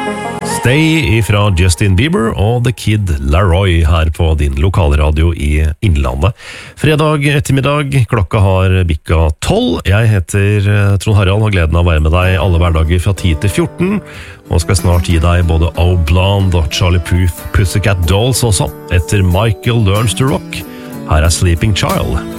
Stay ifra Justin Bieber og The Kid Laroi her på din lokalradio i Innlandet. Fredag ettermiddag, klokka har bikka 12. Jeg heter Trond Harald og gleden av å være med deg alle hverdager fra 10 til 14. Og skal snart gi deg både O Blonde og Charlie Puth Pussycat Dolls også, etter Michael Learns to Rock. Her er Sleeping Child.